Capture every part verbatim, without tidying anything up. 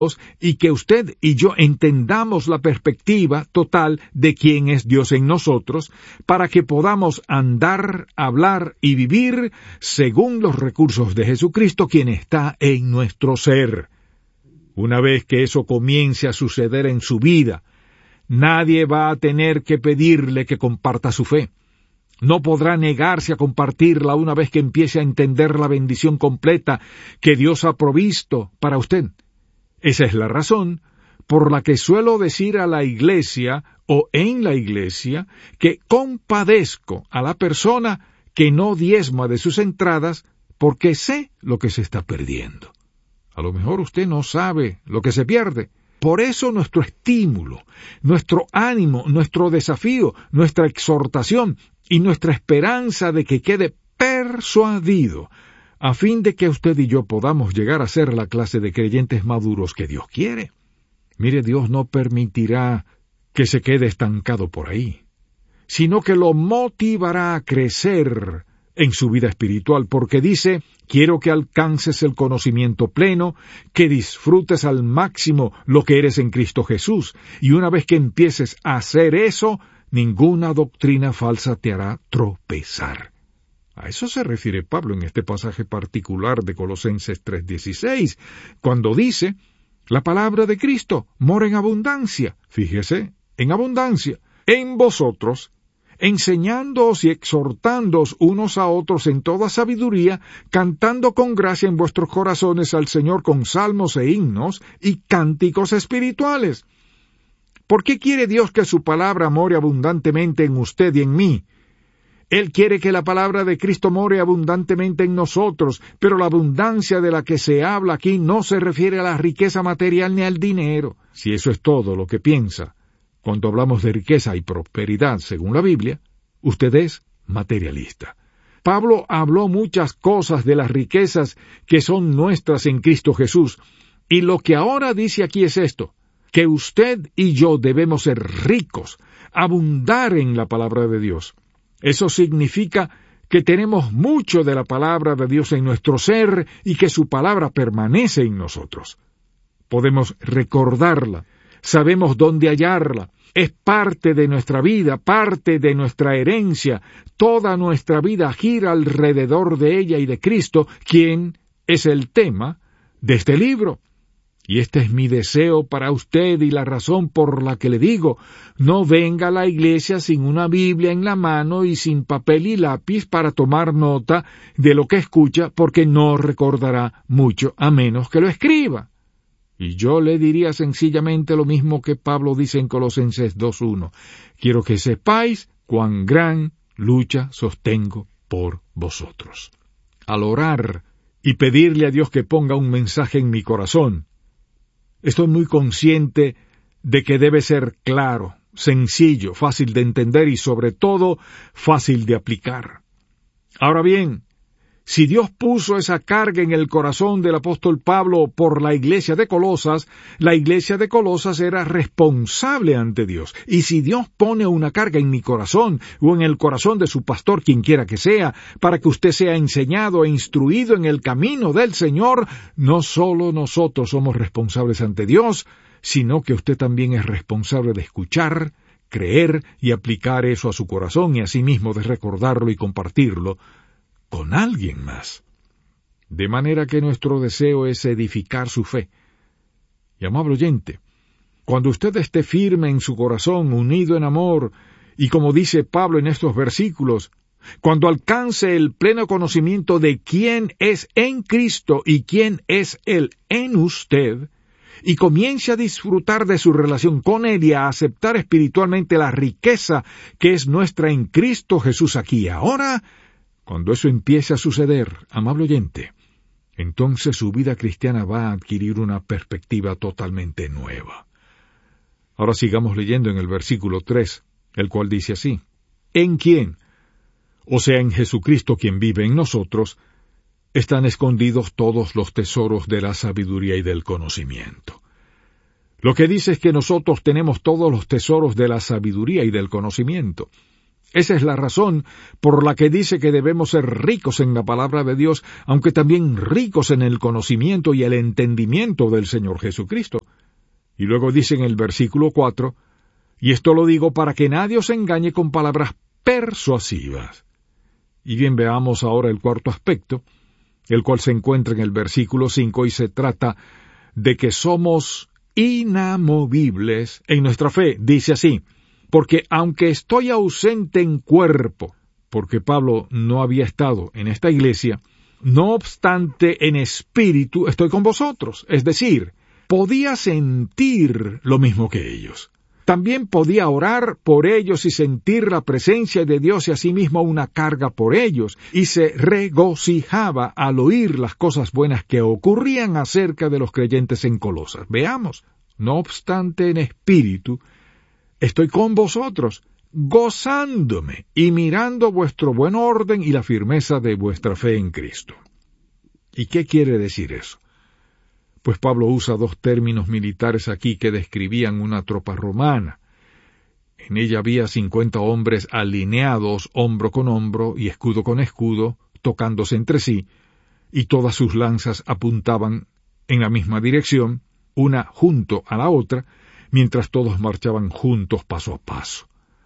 y que usted y yo entendamos la perspectiva total de quién es Dios en nosotros, para que podamos andar, hablar y vivir según los recursos de Jesucristo, quien está en nuestro ser. Una vez que eso comience a suceder en su vida, nadie va a tener que pedirle que comparta su fe. No podrá negarse a compartirla una vez que empiece a entender la bendición completa que Dios ha provisto para usted. Esa es la razón por la que suelo decir a la iglesia o en la iglesia que compadezco a la persona que no diezma de sus entradas porque sé lo que se está perdiendo. A lo mejor usted no sabe lo que se pierde. Por eso nuestro estímulo, nuestro ánimo, nuestro desafío, nuestra exhortación y nuestra esperanza de que quede persuadido a fin de que usted y yo podamos llegar a ser la clase de creyentes maduros que Dios quiere. Mire, Dios no permitirá que se quede estancado por ahí, sino que lo motivará a crecer en su vida espiritual, porque dice, quiero que alcances el conocimiento pleno, que disfrutes al máximo lo que eres en Cristo Jesús, y una vez que empieces a hacer eso, ninguna doctrina falsa te hará tropezar. A eso se refiere Pablo en este pasaje particular de Colosenses tres dieciséis, cuando dice, la palabra de Cristo mora en abundancia, fíjese, en abundancia, en vosotros, enseñándoos y exhortándoos unos a otros en toda sabiduría, cantando con gracia en vuestros corazones al Señor con salmos e himnos y cánticos espirituales. ¿Por qué quiere Dios que su palabra more abundantemente en usted y en mí? Él quiere que la palabra de Cristo more abundantemente en nosotros, pero la abundancia de la que se habla aquí no se refiere a la riqueza material ni al dinero. Si eso es todo lo que piensa, cuando hablamos de riqueza y prosperidad según la Biblia, usted es materialista. Pablo habló muchas cosas de las riquezas que son nuestras en Cristo Jesús, y lo que ahora dice aquí es esto, que usted y yo debemos ser ricos, abundar en la palabra de Dios. Eso significa que tenemos mucho de la palabra de Dios en nuestro ser y que su palabra permanece en nosotros. Podemos recordarla, sabemos dónde hallarla, es parte de nuestra vida, parte de nuestra herencia, toda nuestra vida gira alrededor de ella y de Cristo, quien es el tema de este libro. Y este es mi deseo para usted y la razón por la que le digo, no venga a la iglesia sin una Biblia en la mano y sin papel y lápiz para tomar nota de lo que escucha, porque no recordará mucho a menos que lo escriba. Y yo le diría sencillamente lo mismo que Pablo dice en Colosenses dos uno. Quiero que sepáis cuán gran lucha sostengo por vosotros. Al orar y pedirle a Dios que ponga un mensaje en mi corazón, estoy muy consciente de que debe ser claro, sencillo, fácil de entender y sobre todo fácil de aplicar. Ahora bien, si Dios puso esa carga en el corazón del apóstol Pablo por la iglesia de Colosas, la iglesia de Colosas era responsable ante Dios. Y si Dios pone una carga en mi corazón o en el corazón de su pastor, quien quiera que sea, para que usted sea enseñado e instruido en el camino del Señor, no solo nosotros somos responsables ante Dios, sino que usted también es responsable de escuchar, creer y aplicar eso a su corazón y asimismo de recordarlo y compartirlo con alguien más. De manera que nuestro deseo es edificar su fe. Y amable oyente, cuando usted esté firme en su corazón, unido en amor, y como dice Pablo en estos versículos, cuando alcance el pleno conocimiento de quién es en Cristo y quién es Él en usted, y comience a disfrutar de su relación con Él y a aceptar espiritualmente la riqueza que es nuestra en Cristo Jesús aquí y ahora, cuando eso empiece a suceder, amable oyente, entonces su vida cristiana va a adquirir una perspectiva totalmente nueva. Ahora sigamos leyendo en el versículo tres, el cual dice así, ¿en quién? O sea, en Jesucristo quien vive en nosotros, están escondidos todos los tesoros de la sabiduría y del conocimiento. Lo que dice es que nosotros tenemos todos los tesoros de la sabiduría y del conocimiento. Esa es la razón por la que dice que debemos ser ricos en la palabra de Dios, aunque también ricos en el conocimiento y el entendimiento del Señor Jesucristo. Y luego dice en el versículo cuatro, y esto lo digo para que nadie os engañe con palabras persuasivas. Y bien, veamos ahora el cuarto aspecto, el cual se encuentra en el versículo cinco, y se trata de que somos inamovibles en nuestra fe. Dice así, porque aunque estoy ausente en cuerpo, porque Pablo no había estado en esta iglesia, no obstante en espíritu estoy con vosotros. Es decir, podía sentir lo mismo que ellos. También podía orar por ellos y sentir la presencia de Dios y asimismo una carga por ellos, y se regocijaba al oír las cosas buenas que ocurrían acerca de los creyentes en Colosas. Veamos, no obstante en espíritu, estoy con vosotros, gozándome y mirando vuestro buen orden y la firmeza de vuestra fe en Cristo. ¿Y qué quiere decir eso? Pues Pablo usa dos términos militares aquí que describían una tropa romana. En ella había cincuenta hombres alineados hombro con hombro y escudo con escudo, tocándose entre sí, y todas sus lanzas apuntaban en la misma dirección, una junto a la otra, mientras todos marchaban juntos paso a paso.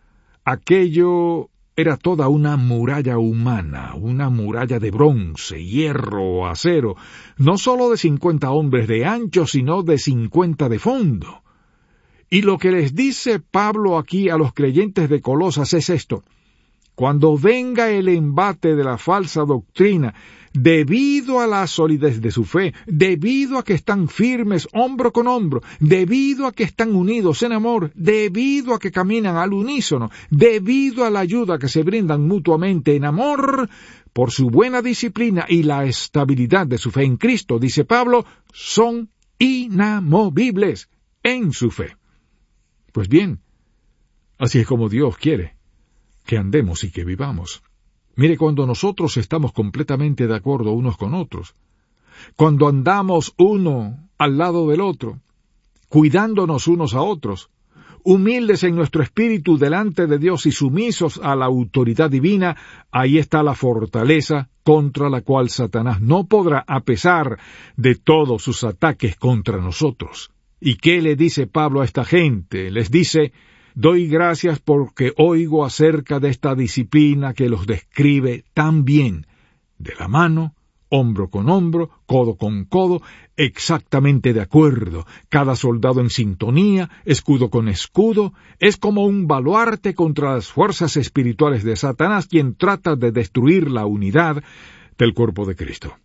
Aquello era toda una muralla humana, una muralla de bronce, hierro o acero, no sólo de cincuenta hombres de ancho, sino de cincuenta de fondo. Y lo que les dice Pablo aquí a los creyentes de Colosas es esto: cuando venga el embate de la falsa doctrina, debido a la solidez de su fe, debido a que están firmes hombro con hombro, debido a que están unidos en amor, debido a que caminan al unísono, debido a la ayuda que se brindan mutuamente en amor, por su buena disciplina y la estabilidad de su fe en Cristo, dice Pablo, son inamovibles en su fe. Pues bien, así es como Dios quiere que andemos y que vivamos. Mire, cuando nosotros estamos completamente de acuerdo unos con otros, cuando andamos uno al lado del otro, cuidándonos unos a otros, humildes en nuestro espíritu delante de Dios y sumisos a la autoridad divina, ahí está la fortaleza contra la cual Satanás no podrá, a pesar de todos sus ataques contra nosotros. ¿Y qué le dice Pablo a esta gente? Les dice: doy gracias porque oigo acerca de esta disciplina que los describe tan bien, de la mano, hombro con hombro, codo con codo, exactamente de acuerdo, cada soldado en sintonía, escudo con escudo, es como un baluarte contra las fuerzas espirituales de Satanás, quien trata de destruir la unidad del cuerpo de Cristo.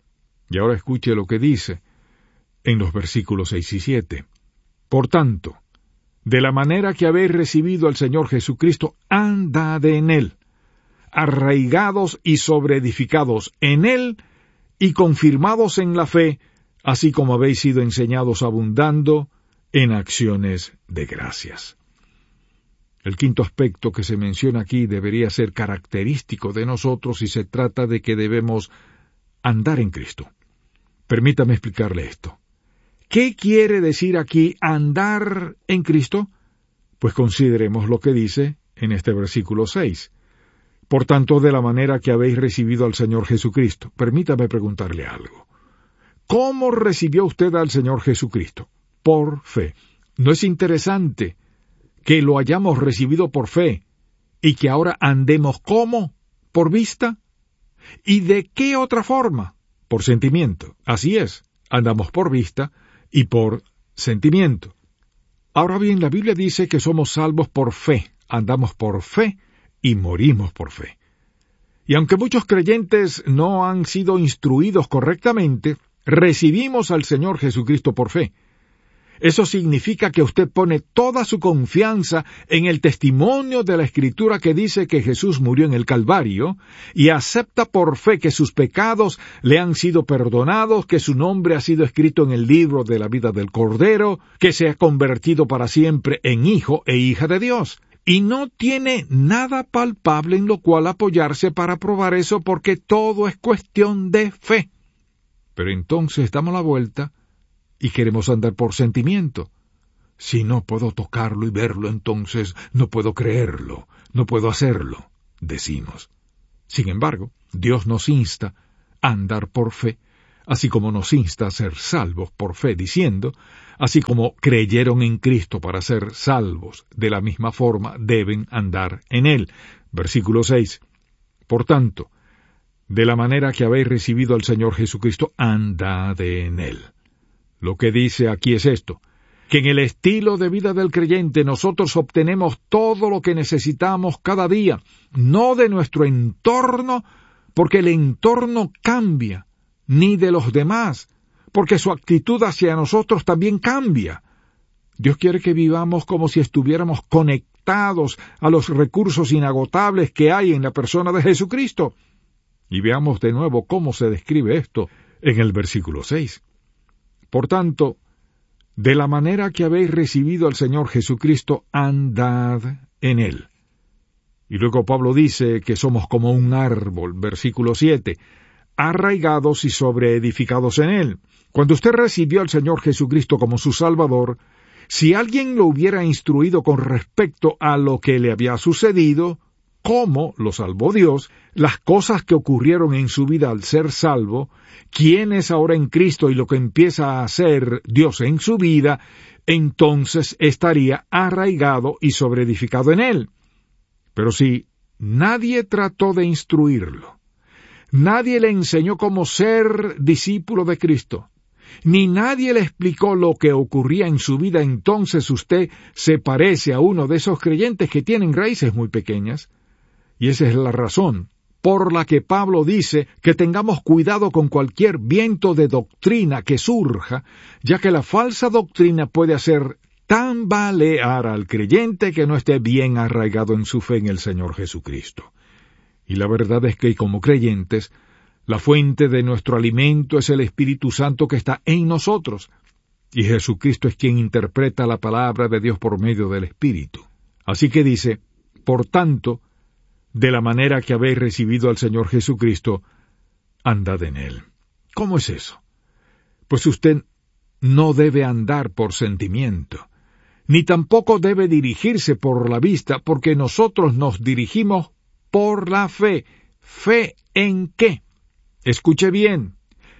Y ahora escuche lo que dice en los versículos seis y siete. Por tanto, de la manera que habéis recibido al Señor Jesucristo, andad en Él, arraigados y sobreedificados en Él, y confirmados en la fe, así como habéis sido enseñados, abundando en acciones de gracias. El quinto aspecto que se menciona aquí debería ser característico de nosotros y se trata de que debemos andar en Cristo. Permítame explicarle esto. ¿Qué quiere decir aquí andar en Cristo? Pues consideremos lo que dice en este versículo seis. Por tanto, de la manera que habéis recibido al Señor Jesucristo. Permítame preguntarle algo. ¿Cómo recibió usted al Señor Jesucristo? Por fe. ¿No es interesante que lo hayamos recibido por fe y que ahora andemos como? ¿Por vista? ¿Y de qué otra forma? Por sentimiento. Así es, andamos por vista y por sentimiento. Ahora bien, la Biblia dice que somos salvos por fe, andamos por fe y morimos por fe. Y aunque muchos creyentes no han sido instruidos correctamente, recibimos al Señor Jesucristo por fe. Eso significa que usted pone toda su confianza en el testimonio de la Escritura que dice que Jesús murió en el Calvario y acepta por fe que sus pecados le han sido perdonados, que su nombre ha sido escrito en el libro de la vida del Cordero, que se ha convertido para siempre en hijo e hija de Dios. Y no tiene nada palpable en lo cual apoyarse para probar eso porque todo es cuestión de fe. Pero entonces damos la vuelta y queremos andar por sentimiento. Si no puedo tocarlo y verlo, entonces no puedo creerlo, no puedo hacerlo, decimos. Sin embargo, Dios nos insta a andar por fe, así como nos insta a ser salvos por fe, diciendo, así como creyeron en Cristo para ser salvos, de la misma forma deben andar en Él. Versículo seis. Por tanto, de la manera que habéis recibido al Señor Jesucristo, andad en Él. Lo que dice aquí es esto, que en el estilo de vida del creyente nosotros obtenemos todo lo que necesitamos cada día, no de nuestro entorno, porque el entorno cambia, ni de los demás, porque su actitud hacia nosotros también cambia. Dios quiere que vivamos como si estuviéramos conectados a los recursos inagotables que hay en la persona de Jesucristo. Y veamos de nuevo cómo se describe esto en el versículo seis. Por tanto, de la manera que habéis recibido al Señor Jesucristo, andad en Él. Y luego Pablo dice que somos como un árbol, versículo siete, arraigados y sobreedificados en Él. Cuando usted recibió al Señor Jesucristo como su Salvador, si alguien lo hubiera instruido con respecto a lo que le había sucedido, cómo lo salvó Dios, las cosas que ocurrieron en su vida al ser salvo, quién es ahora en Cristo y lo que empieza a hacer Dios en su vida, entonces estaría arraigado y sobreedificado en Él. Pero si nadie trató de instruirlo, nadie le enseñó cómo ser discípulo de Cristo, ni nadie le explicó lo que ocurría en su vida, entonces usted se parece a uno de esos creyentes que tienen raíces muy pequeñas. Y esa es la razón por la que Pablo dice que tengamos cuidado con cualquier viento de doctrina que surja, ya que la falsa doctrina puede hacer tambalear al creyente que no esté bien arraigado en su fe en el Señor Jesucristo. Y la verdad es que como creyentes, la fuente de nuestro alimento es el Espíritu Santo que está en nosotros, y Jesucristo es quien interpreta la palabra de Dios por medio del Espíritu. Así que dice, por tanto, de la manera que habéis recibido al Señor Jesucristo, andad en Él. ¿Cómo es eso? Pues usted no debe andar por sentimiento, ni tampoco debe dirigirse por la vista, porque nosotros nos dirigimos por la fe. ¿Fe en qué? Escuche bien,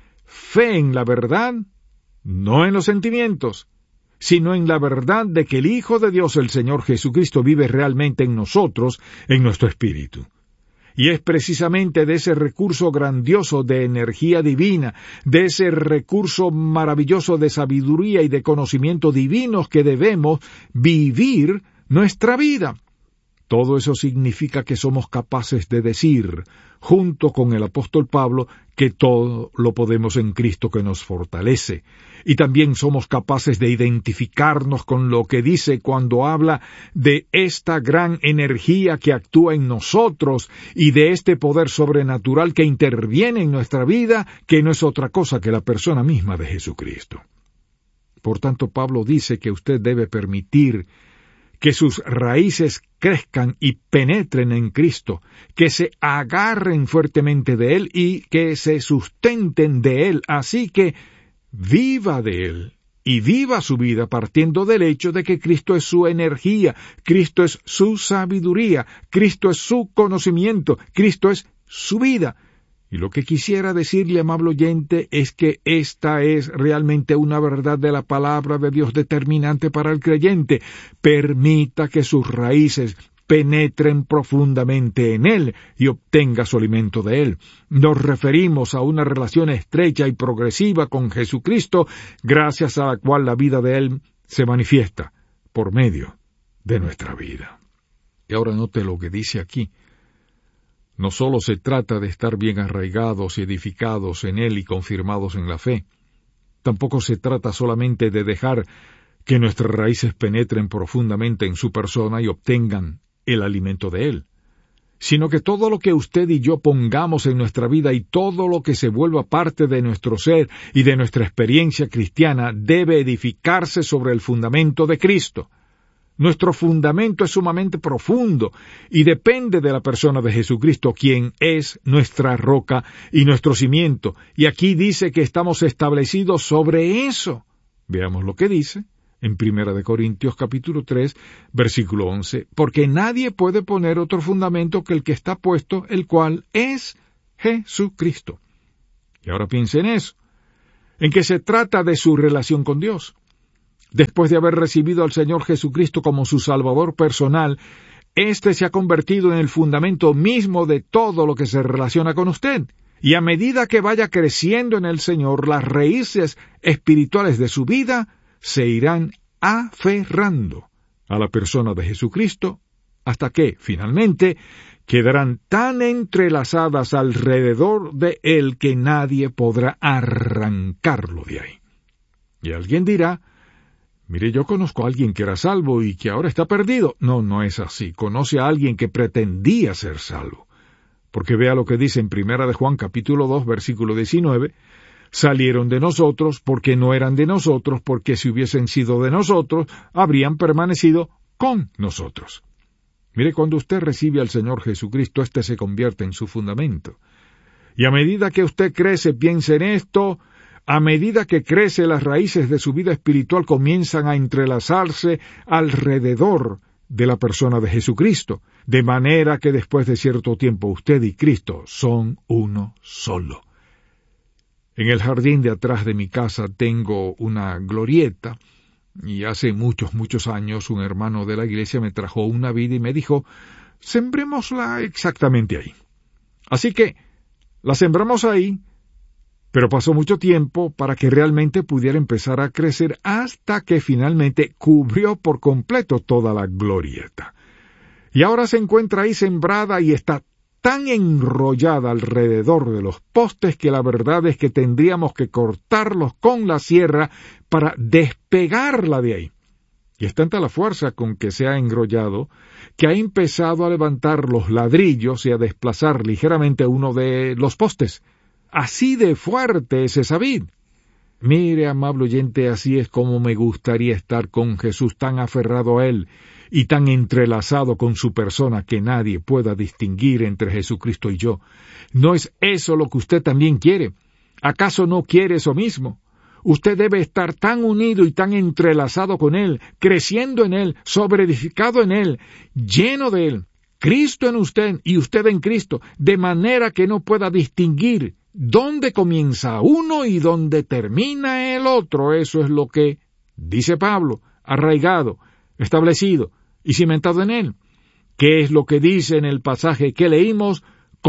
fe en la verdad, no en los sentimientos, sino en la verdad de que el Hijo de Dios, el Señor Jesucristo, vive realmente en nosotros, en nuestro espíritu. Y es precisamente de ese recurso grandioso de energía divina, de ese recurso maravilloso de sabiduría y de conocimiento divinos que debemos vivir nuestra vida. Todo eso significa que somos capaces de decir, junto con el apóstol Pablo, que todo lo podemos en Cristo que nos fortalece. Y también somos capaces de identificarnos con lo que dice cuando habla de esta gran energía que actúa en nosotros y de este poder sobrenatural que interviene en nuestra vida, que no es otra cosa que la persona misma de Jesucristo. Por tanto, Pablo dice que usted debe permitir que sus raíces crezcan y penetren en Cristo, que se agarren fuertemente de Él y que se sustenten de Él, así que viva de Él y viva su vida partiendo del hecho de que Cristo es su energía, Cristo es su sabiduría, Cristo es su conocimiento, Cristo es su vida. Y lo que quisiera decirle, amable oyente, es que esta es realmente una verdad de la palabra de Dios determinante para el creyente. Permita que sus raíces penetren profundamente en Él y obtenga su alimento de Él. Nos referimos a una relación estrecha y progresiva con Jesucristo, gracias a la cual la vida de Él se manifiesta por medio de nuestra vida. Y ahora note lo que dice aquí. No solo se trata de estar bien arraigados y edificados en Él y confirmados en la fe, tampoco se trata solamente de dejar que nuestras raíces penetren profundamente en su persona y obtengan el alimento de Él, sino que todo lo que usted y yo pongamos en nuestra vida y todo lo que se vuelva parte de nuestro ser y de nuestra experiencia cristiana debe edificarse sobre el fundamento de Cristo. Nuestro fundamento es sumamente profundo y depende de la persona de Jesucristo, quien es nuestra roca y nuestro cimiento. Y aquí dice que estamos establecidos sobre eso. Veamos lo que dice en Primera de Corintios capítulo tres, versículo once, porque nadie puede poner otro fundamento que el que está puesto, el cual es Jesucristo. Y ahora piense en eso, en que se trata de su relación con Dios. Después de haber recibido al Señor Jesucristo como su Salvador personal, éste se ha convertido en el fundamento mismo de todo lo que se relaciona con usted. Y a medida que vaya creciendo en el Señor, las raíces espirituales de su vida se irán aferrando a la persona de Jesucristo, hasta que, finalmente, quedarán tan entrelazadas alrededor de Él que nadie podrá arrancarlo de ahí. Y alguien dirá, mire, yo conozco a alguien que era salvo y que ahora está perdido. No, no es así. Conoce a alguien que pretendía ser salvo. Porque vea lo que dice en Primera de Juan capítulo dos, versículo diecinueve, salieron de nosotros porque no eran de nosotros, porque si hubiesen sido de nosotros, habrían permanecido con nosotros. Mire, cuando usted recibe al Señor Jesucristo, éste se convierte en su fundamento. Y a medida que usted crece, piense en esto, a medida que crece, las raíces de su vida espiritual comienzan a entrelazarse alrededor de la persona de Jesucristo, de manera que después de cierto tiempo usted y Cristo son uno solo. En el jardín de atrás de mi casa tengo una glorieta, y hace muchos, muchos años un hermano de la iglesia me trajo una vid y me dijo, sembrémosla exactamente ahí. Así que la sembramos ahí, pero pasó mucho tiempo para que realmente pudiera empezar a crecer hasta que finalmente cubrió por completo toda la glorieta. Y ahora se encuentra ahí sembrada y está tan enrollada alrededor de los postes que la verdad es que tendríamos que cortarlos con la sierra para despegarla de ahí. Y es tanta la fuerza con que se ha enrollado que ha empezado a levantar los ladrillos y a desplazar ligeramente uno de los postes. Así de fuerte es esa vid. Mire, amable oyente, así es como me gustaría estar con Jesús, tan aferrado a Él y tan entrelazado con su persona que nadie pueda distinguir entre Jesucristo y yo. ¿No es eso lo que usted también quiere? ¿Acaso no quiere eso mismo? Usted debe estar tan unido y tan entrelazado con Él, creciendo en Él, sobreedificado en Él, lleno de Él, Cristo en usted y usted en Cristo, de manera que no pueda distinguir dónde comienza uno y dónde termina el otro. Eso es lo que dice Pablo, arraigado, establecido y cimentado en Él. ¿Qué es lo que dice en el pasaje que leímos?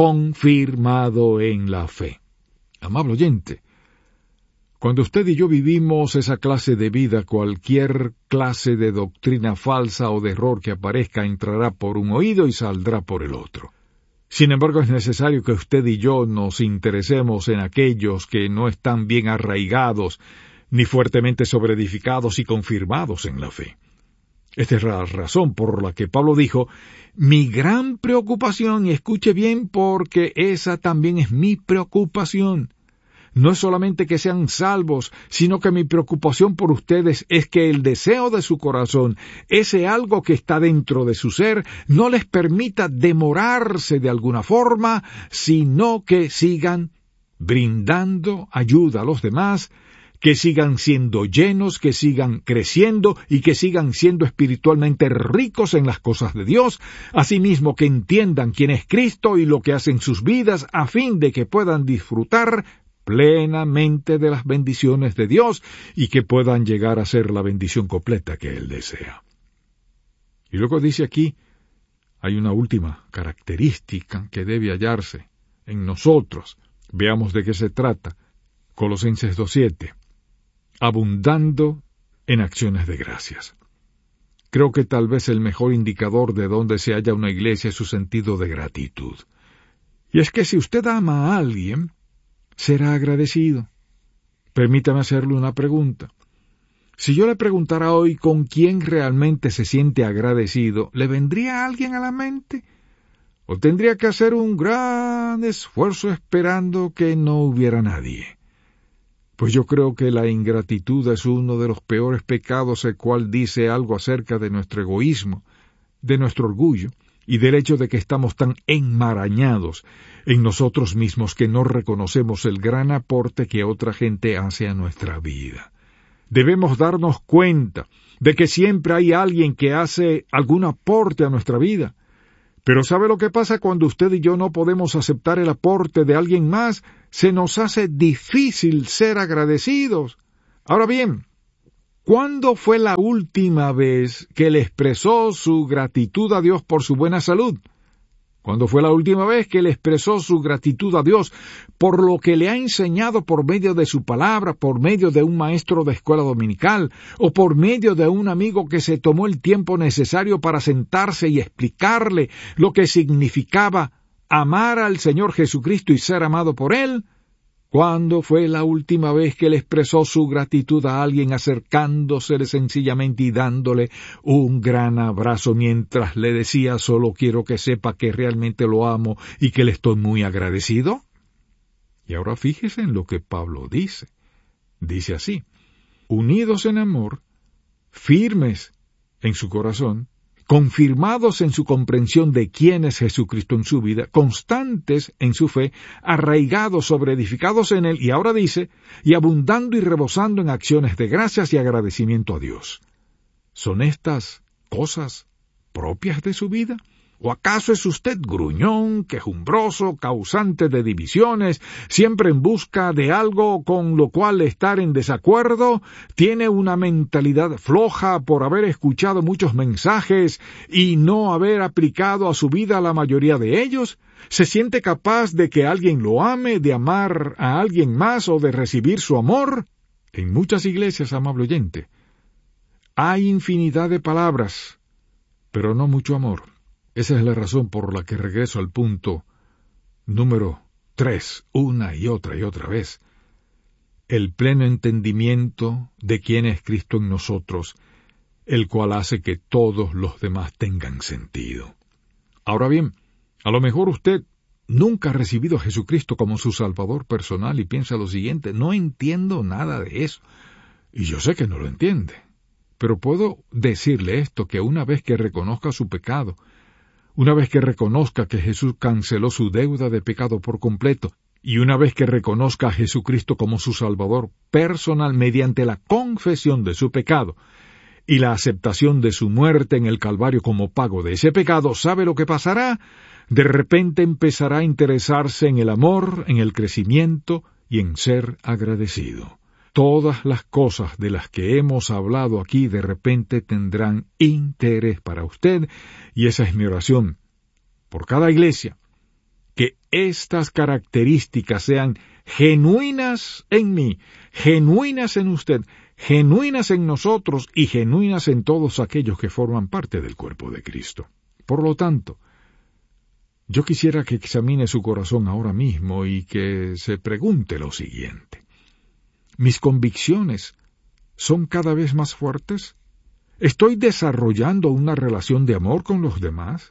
Confirmado en la fe. Amable oyente, cuando usted y yo vivimos esa clase de vida, cualquier clase de doctrina falsa o de error que aparezca entrará por un oído y saldrá por el otro. Sin embargo, es necesario que usted y yo nos interesemos en aquellos que no están bien arraigados, ni fuertemente sobreedificados y confirmados en la fe. Esta es la razón por la que Pablo dijo, mi gran preocupación, y escuche bien porque esa también es mi preocupación, no es solamente que sean salvos, sino que mi preocupación por ustedes es que el deseo de su corazón, ese algo que está dentro de su ser, no les permita demorarse de alguna forma, sino que sigan brindando ayuda a los demás, que sigan siendo llenos, que sigan creciendo y que sigan siendo espiritualmente ricos en las cosas de Dios, asimismo que entiendan quién es Cristo y lo que hace en sus vidas, a fin de que puedan disfrutar plenamente de las bendiciones de Dios y que puedan llegar a ser la bendición completa que Él desea. Y luego dice aquí, hay una última característica que debe hallarse en nosotros. Veamos de qué se trata. Colosenses dos siete. Abundando en acciones de gracias. Creo que tal vez el mejor indicador de dónde se halla una iglesia es su sentido de gratitud. Y es que si usted ama a alguien, será agradecido. Permítame hacerle una pregunta. Si yo le preguntara hoy con quién realmente se siente agradecido, ¿le vendría alguien a la mente? ¿O tendría que hacer un gran esfuerzo esperando que no hubiera nadie? Pues yo creo que la ingratitud es uno de los peores pecados, el cual dice algo acerca de nuestro egoísmo, de nuestro orgullo, y del hecho de que estamos tan enmarañados en nosotros mismos que no reconocemos el gran aporte que otra gente hace a nuestra vida. Debemos darnos cuenta de que siempre hay alguien que hace algún aporte a nuestra vida. Pero ¿sabe lo que pasa cuando usted y yo no podemos aceptar el aporte de alguien más? Se nos hace difícil ser agradecidos. Ahora bien, ¿cuándo fue la última vez que le expresó su gratitud a Dios por su buena salud? ¿Cuándo fue la última vez que le expresó su gratitud a Dios por lo que le ha enseñado por medio de su palabra, por medio de un maestro de escuela dominical, o por medio de un amigo que se tomó el tiempo necesario para sentarse y explicarle lo que significaba amar al Señor Jesucristo y ser amado por Él? ¿Cuándo fue la última vez que le expresó su gratitud a alguien acercándosele sencillamente y dándole un gran abrazo mientras le decía solo quiero que sepa que realmente lo amo y que le estoy muy agradecido? Y ahora fíjese en lo que Pablo dice. Dice así: unidos en amor, firmes en su corazón, confirmados en su comprensión de quién es Jesucristo en su vida, constantes en su fe, arraigados sobre edificados en Él, y ahora dice, y abundando y rebosando en acciones de gracias y agradecimiento a Dios. ¿Son estas cosas propias de su vida? ¿O acaso es usted gruñón, quejumbroso, causante de divisiones, siempre en busca de algo con lo cual estar en desacuerdo? ¿Tiene una mentalidad floja por haber escuchado muchos mensajes y no haber aplicado a su vida la mayoría de ellos? ¿Se siente capaz de que alguien lo ame, de amar a alguien más o de recibir su amor? En muchas iglesias, amable oyente, hay infinidad de palabras, pero no mucho amor. Esa es la razón por la que regreso al punto número tres, una y otra y otra vez. El pleno entendimiento de quién es Cristo en nosotros, el cual hace que todos los demás tengan sentido. Ahora bien, a lo mejor usted nunca ha recibido a Jesucristo como su Salvador personal y piensa lo siguiente: no entiendo nada de eso. Y yo sé que no lo entiende. Pero puedo decirle esto, que una vez que reconozca su pecado, una vez que reconozca que Jesús canceló su deuda de pecado por completo, y una vez que reconozca a Jesucristo como su Salvador personal mediante la confesión de su pecado y la aceptación de su muerte en el Calvario como pago de ese pecado, ¿sabe lo que pasará? De repente empezará a interesarse en el amor, en el crecimiento y en ser agradecido. Todas las cosas de las que hemos hablado aquí de repente tendrán interés para usted, y esa es mi oración por cada iglesia, que estas características sean genuinas en mí, genuinas en usted, genuinas en nosotros y genuinas en todos aquellos que forman parte del cuerpo de Cristo. Por lo tanto, yo quisiera que examine su corazón ahora mismo y que se pregunte lo siguiente: ¿mis convicciones son cada vez más fuertes? ¿Estoy desarrollando una relación de amor con los demás?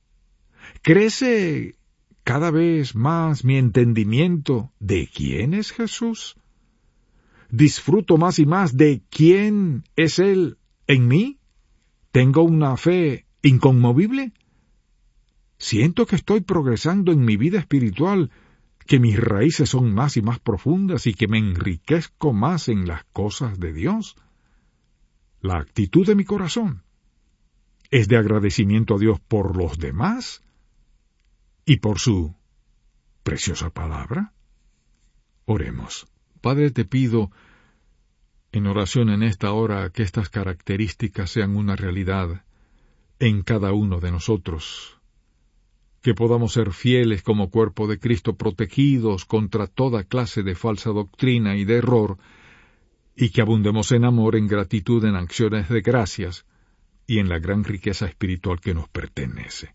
¿Crece cada vez más mi entendimiento de quién es Jesús? ¿Disfruto más y más de quién es Él en mí? ¿Tengo una fe inconmovible? ¿Siento que estoy progresando en mi vida espiritual, que mis raíces son más y más profundas y que me enriquezco más en las cosas de Dios? La actitud de mi corazón es de agradecimiento a Dios por los demás y por su preciosa palabra. Oremos. Padre, te pido en oración en esta hora que estas características sean una realidad en cada uno de nosotros, que podamos ser fieles como cuerpo de Cristo, protegidos contra toda clase de falsa doctrina y de error, y que abundemos en amor, en gratitud, en acciones de gracias y en la gran riqueza espiritual que nos pertenece.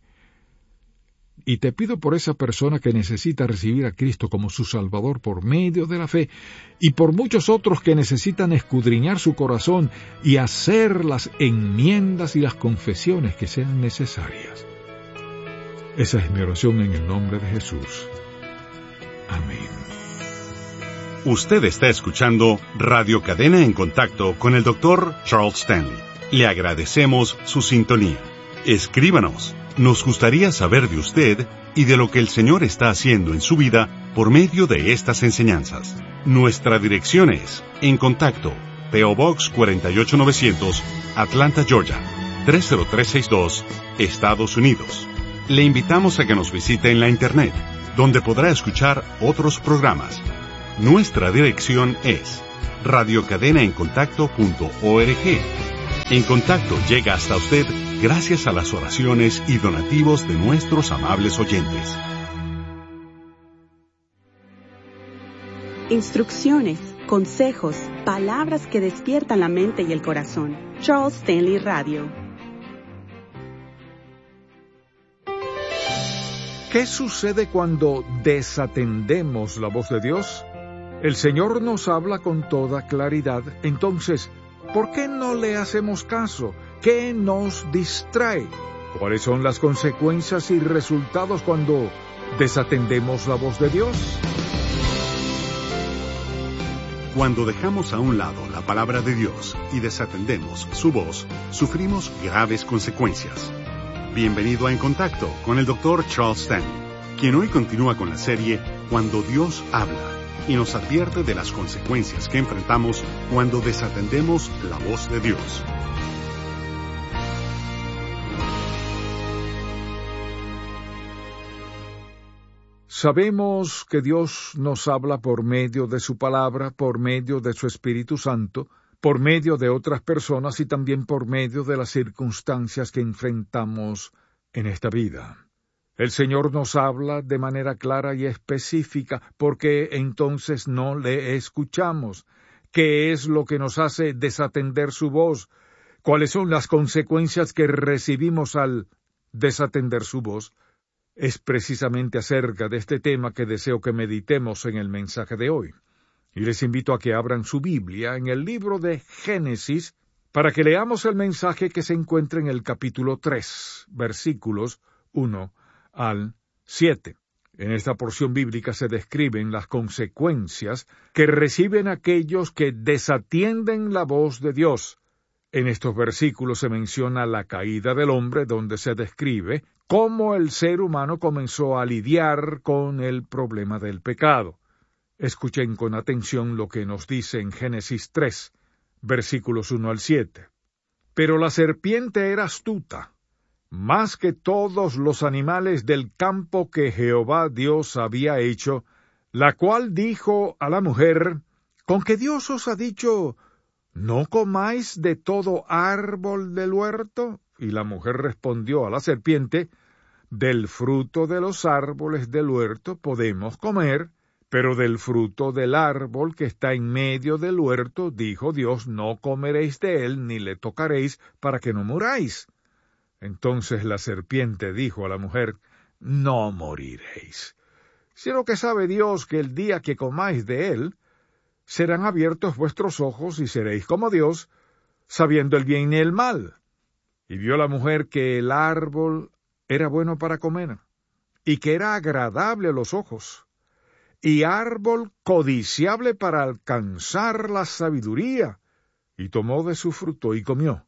Y te pido por esa persona que necesita recibir a Cristo como su Salvador por medio de la fe, y por muchos otros que necesitan escudriñar su corazón y hacer las enmiendas y las confesiones que sean necesarias. Esa es mi oración en el nombre de Jesús. Amén. Usted está escuchando Radio Cadena en Contacto con el doctor Charles Stanley. Le agradecemos su sintonía. Escríbanos. Nos gustaría saber de usted y de lo que el Señor está haciendo en su vida por medio de estas enseñanzas. Nuestra dirección es En Contacto, P O Box cuatro ocho novecientos, Atlanta, Georgia, tres cero tres seis dos, Estados Unidos. Le invitamos a que nos visite en la Internet, donde podrá escuchar otros programas. Nuestra dirección es radio cadena en contacto punto org. En Contacto llega hasta usted gracias a las oraciones y donativos de nuestros amables oyentes. Instrucciones, consejos, palabras que despiertan la mente y el corazón. Charles Stanley Radio. ¿Qué sucede cuando desatendemos la voz de Dios? El Señor nos habla con toda claridad, entonces, ¿por qué no le hacemos caso? ¿Qué nos distrae? ¿Cuáles son las consecuencias y resultados cuando desatendemos la voz de Dios? Cuando dejamos a un lado la palabra de Dios y desatendemos su voz, sufrimos graves consecuencias. Bienvenido a En Contacto con el doctor Charles Stanley, quien hoy continúa con la serie Cuando Dios habla y nos advierte de las consecuencias que enfrentamos cuando desatendemos la voz de Dios. Sabemos que Dios nos habla por medio de su palabra, por medio de su Espíritu Santo, por medio de otras personas y también por medio de las circunstancias que enfrentamos en esta vida. El Señor nos habla de manera clara y específica, porque entonces no le escuchamos. ¿Qué es lo que nos hace desatender su voz? ¿Cuáles son las consecuencias que recibimos al desatender su voz? Es precisamente acerca de este tema que deseo que meditemos en el mensaje de hoy. Y les invito a que abran su Biblia en el libro de Génesis para que leamos el mensaje que se encuentra en el capítulo tres, versículos uno al siete. En esta porción bíblica se describen las consecuencias que reciben aquellos que desatienden la voz de Dios. En estos versículos se menciona la caída del hombre, donde se describe cómo el ser humano comenzó a lidiar con el problema del pecado. Escuchen con atención lo que nos dice en Génesis tres, versículos uno al siete. Pero la serpiente era astuta, más que todos los animales del campo que Jehová Dios había hecho, la cual dijo a la mujer, ¿con que Dios os ha dicho, no comáis de todo árbol del huerto? Y la mujer respondió a la serpiente, del fruto de los árboles del huerto podemos comer, pero del fruto del árbol que está en medio del huerto, dijo Dios, no comeréis de él, ni le tocaréis, para que no muráis. Entonces la serpiente dijo a la mujer, no moriréis, sino que sabe Dios que el día que comáis de él, serán abiertos vuestros ojos y seréis como Dios, sabiendo el bien y el mal. Y vio la mujer que el árbol era bueno para comer, y que era agradable a los ojos, y árbol codiciable para alcanzar la sabiduría, y tomó de su fruto y comió.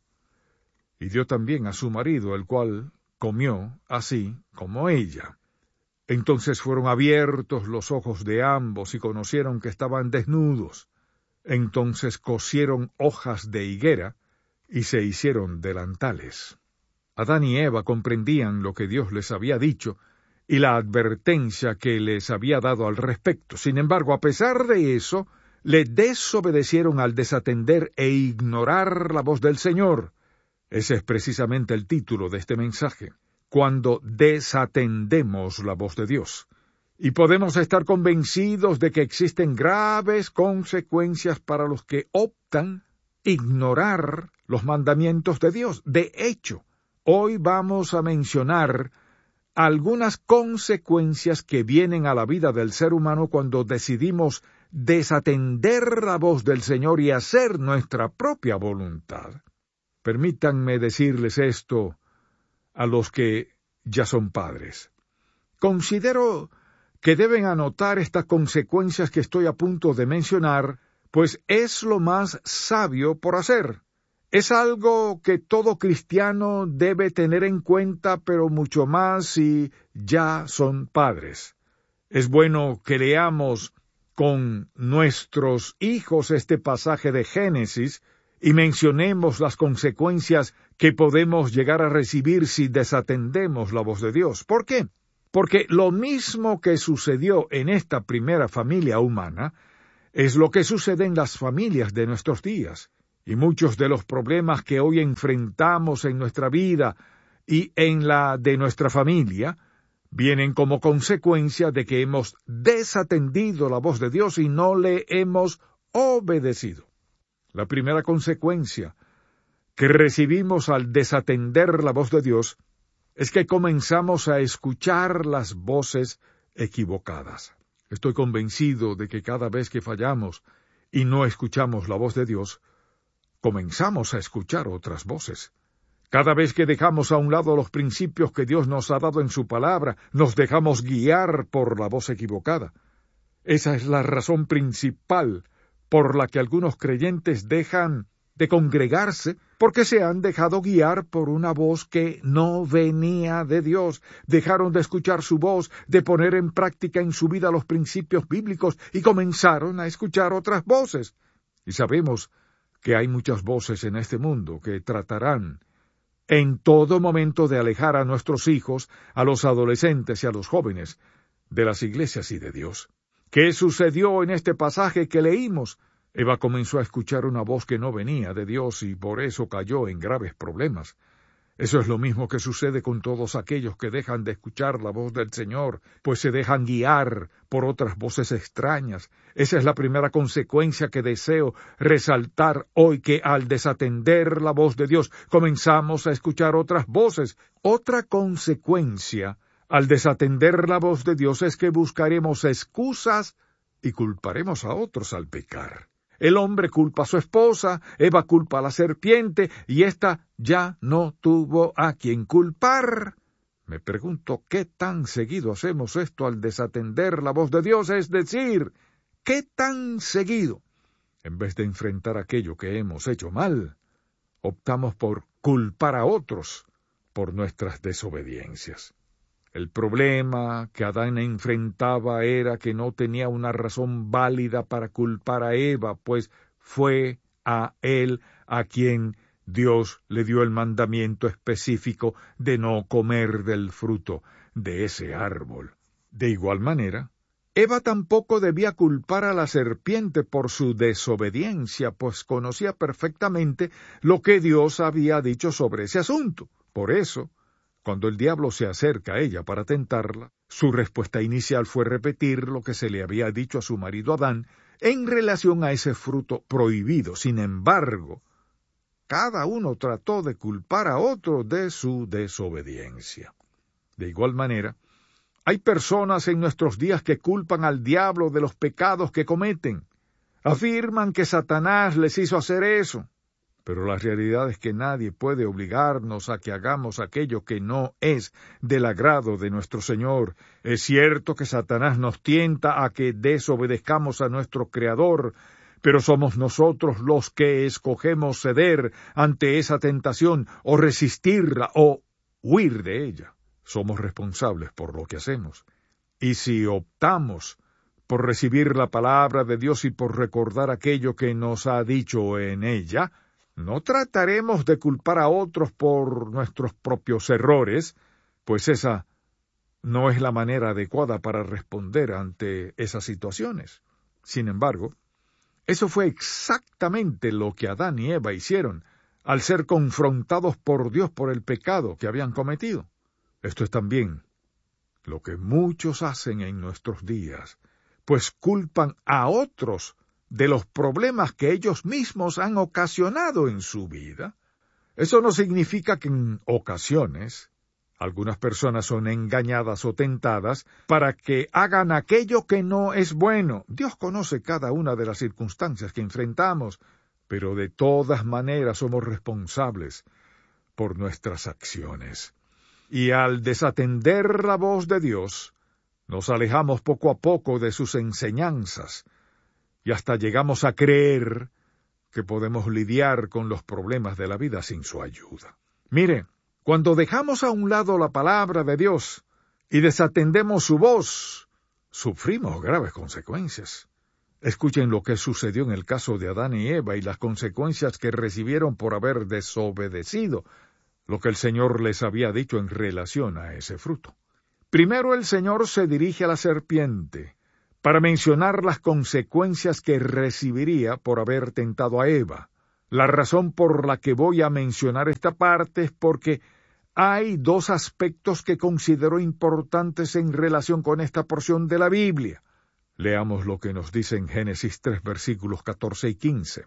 Y dio también a su marido, el cual comió así como ella. Entonces fueron abiertos los ojos de ambos y conocieron que estaban desnudos. Entonces cosieron hojas de higuera y se hicieron delantales. Adán y Eva comprendían lo que Dios les había dicho y la advertencia que les había dado al respecto. Sin embargo, a pesar de eso, le desobedecieron al desatender e ignorar la voz del Señor. Ese es precisamente el título de este mensaje, cuando desatendemos la voz de Dios. Y podemos estar convencidos de que existen graves consecuencias para los que optan ignorar los mandamientos de Dios. De hecho, hoy vamos a mencionar algunas consecuencias que vienen a la vida del ser humano cuando decidimos desatender la voz del Señor y hacer nuestra propia voluntad. Permítanme decirles esto a los que ya son padres. Considero que deben anotar estas consecuencias que estoy a punto de mencionar, pues es lo más sabio por hacer. Es algo que todo cristiano debe tener en cuenta, pero mucho más si ya son padres. Es bueno que leamos con nuestros hijos este pasaje de Génesis y mencionemos las consecuencias que podemos llegar a recibir si desatendemos la voz de Dios. ¿Por qué? Porque lo mismo que sucedió en esta primera familia humana es lo que sucede en las familias de nuestros días. Y muchos de los problemas que hoy enfrentamos en nuestra vida y en la de nuestra familia vienen como consecuencia de que hemos desatendido la voz de Dios y no le hemos obedecido. La primera consecuencia que recibimos al desatender la voz de Dios es que comenzamos a escuchar las voces equivocadas. Estoy convencido de que cada vez que fallamos y no escuchamos la voz de Dios, comenzamos a escuchar otras voces. Cada vez que dejamos a un lado los principios que Dios nos ha dado en su palabra, nos dejamos guiar por la voz equivocada. Esa es la razón principal por la que algunos creyentes dejan de congregarse, porque se han dejado guiar por una voz que no venía de Dios. Dejaron de escuchar su voz, de poner en práctica en su vida los principios bíblicos y comenzaron a escuchar otras voces. Y sabemos que hay muchas voces en este mundo que tratarán en todo momento de alejar a nuestros hijos, a los adolescentes y a los jóvenes de las iglesias y de Dios. ¿Qué sucedió en este pasaje que leímos? Eva comenzó a escuchar una voz que no venía de Dios y por eso cayó en graves problemas. Eso es lo mismo que sucede con todos aquellos que dejan de escuchar la voz del Señor, pues se dejan guiar por otras voces extrañas. Esa es la primera consecuencia que deseo resaltar hoy, que al desatender la voz de Dios, comenzamos a escuchar otras voces. Otra consecuencia al desatender la voz de Dios es que buscaremos excusas y culparemos a otros al pecar. El hombre culpa a su esposa, Eva culpa a la serpiente, y ésta ya no tuvo a quien culpar. Me pregunto qué tan seguido hacemos esto al desatender la voz de Dios, es decir, qué tan seguido, en vez de enfrentar aquello que hemos hecho mal, optamos por culpar a otros por nuestras desobediencias. El problema que Adán enfrentaba era que no tenía una razón válida para culpar a Eva, pues fue a él a quien Dios le dio el mandamiento específico de no comer del fruto de ese árbol. De igual manera, Eva tampoco debía culpar a la serpiente por su desobediencia, pues conocía perfectamente lo que Dios había dicho sobre ese asunto. Por eso, cuando el diablo se acerca a ella para tentarla, su respuesta inicial fue repetir lo que se le había dicho a su marido Adán en relación a ese fruto prohibido. Sin embargo, cada uno trató de culpar a otro de su desobediencia. De igual manera, hay personas en nuestros días que culpan al diablo de los pecados que cometen. Afirman que Satanás les hizo hacer eso. Pero la realidad es que nadie puede obligarnos a que hagamos aquello que no es del agrado de nuestro Señor. Es cierto que Satanás nos tienta a que desobedezcamos a nuestro Creador, pero somos nosotros los que escogemos ceder ante esa tentación o resistirla o huir de ella. Somos responsables por lo que hacemos. Y si optamos por recibir la palabra de Dios y por recordar aquello que nos ha dicho en ella, no trataremos de culpar a otros por nuestros propios errores, pues esa no es la manera adecuada para responder ante esas situaciones. Sin embargo, eso fue exactamente lo que Adán y Eva hicieron al ser confrontados por Dios por el pecado que habían cometido. Esto es también lo que muchos hacen en nuestros días, pues culpan a otros de los problemas que ellos mismos han ocasionado en su vida. Eso no significa que en ocasiones algunas personas son engañadas o tentadas para que hagan aquello que no es bueno. Dios conoce cada una de las circunstancias que enfrentamos, pero de todas maneras somos responsables por nuestras acciones. Y al desatender la voz de Dios, nos alejamos poco a poco de sus enseñanzas, y hasta llegamos a creer que podemos lidiar con los problemas de la vida sin su ayuda. Mire, cuando dejamos a un lado la palabra de Dios y desatendemos su voz, sufrimos graves consecuencias. Escuchen lo que sucedió en el caso de Adán y Eva y las consecuencias que recibieron por haber desobedecido lo que el Señor les había dicho en relación a ese fruto. Primero el Señor se dirige a la serpiente para mencionar las consecuencias que recibiría por haber tentado a Eva. La razón por la que voy a mencionar esta parte es porque hay dos aspectos que considero importantes en relación con esta porción de la Biblia. Leamos lo que nos dice en Génesis tres, versículos catorce y quince.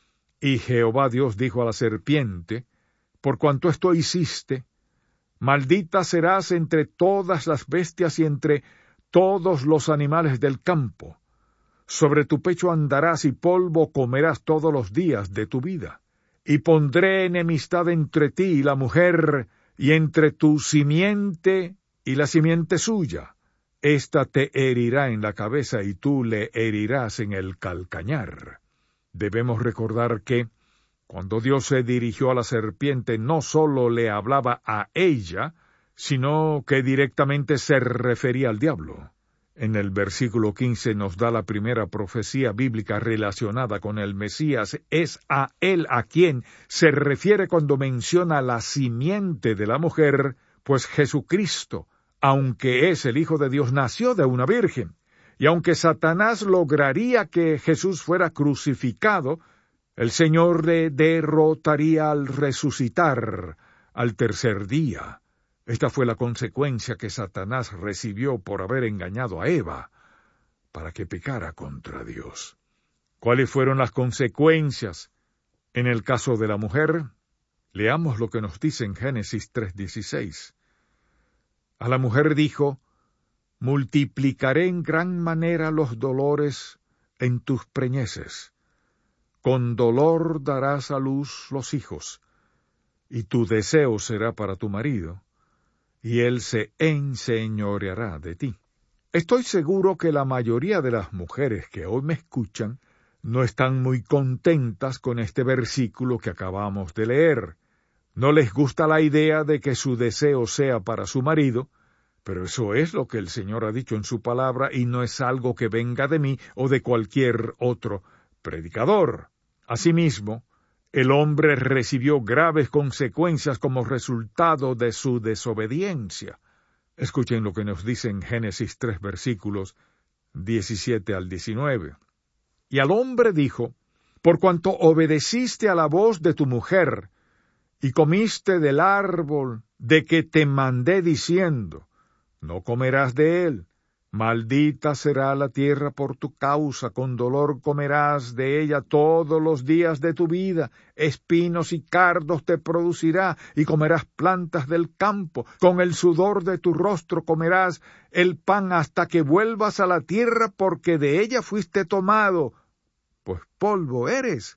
Y Jehová Dios dijo a la serpiente: por cuanto esto hiciste, maldita serás entre todas las bestias y entre todos los animales del campo. Sobre tu pecho andarás y polvo comerás todos los días de tu vida. Y pondré enemistad entre ti y la mujer, y entre tu simiente y la simiente suya. Ésta te herirá en la cabeza y tú le herirás en el calcañar. Debemos recordar que, cuando Dios se dirigió a la serpiente, no sólo le hablaba a ella, sino que directamente se refería al diablo. En el versículo quince nos da la primera profecía bíblica relacionada con el Mesías. Es a él a quien se refiere cuando menciona la simiente de la mujer, pues Jesucristo, aunque es el Hijo de Dios, nació de una virgen. Y aunque Satanás lograría que Jesús fuera crucificado, el Señor le derrotaría al resucitar al tercer día. Esta fue la consecuencia que Satanás recibió por haber engañado a Eva, para que pecara contra Dios. ¿Cuáles fueron las consecuencias en el caso de la mujer? Leamos lo que nos dice en Génesis tres dieciséis. A la mujer dijo: multiplicaré en gran manera los dolores en tus preñeces. Con dolor darás a luz los hijos, y tu deseo será para tu marido, y él se enseñoreará de ti. Estoy seguro que la mayoría de las mujeres que hoy me escuchan no están muy contentas con este versículo que acabamos de leer. No les gusta la idea de que su deseo sea para su marido, pero eso es lo que el Señor ha dicho en su palabra y no es algo que venga de mí o de cualquier otro predicador. Asimismo, el hombre recibió graves consecuencias como resultado de su desobediencia. Escuchen lo que nos dice en Génesis tres, versículos diecisiete al diecinueve. Y al hombre dijo: por cuanto obedeciste a la voz de tu mujer, y comiste del árbol de que te mandé diciendo: no comerás de él, maldita será la tierra por tu causa, con dolor comerás de ella todos los días de tu vida, espinos y cardos te producirá, y comerás plantas del campo, con el sudor de tu rostro comerás el pan hasta que vuelvas a la tierra, porque de ella fuiste tomado, pues polvo eres,